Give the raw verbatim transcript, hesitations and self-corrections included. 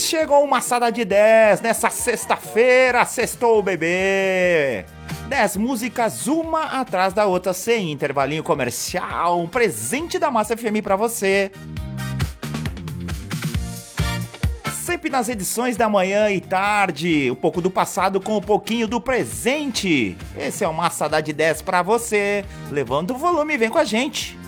chegou uma assada de dez nessa sexta-feira, sextou o bebê. dez músicas, uma atrás da outra, sem intervalinho comercial, um presente da Massa F M pra você. Sempre nas edições da manhã e tarde, um pouco do passado com um pouquinho do presente. Esse é o Massa de dez pra você, levando o volume, vem com a gente.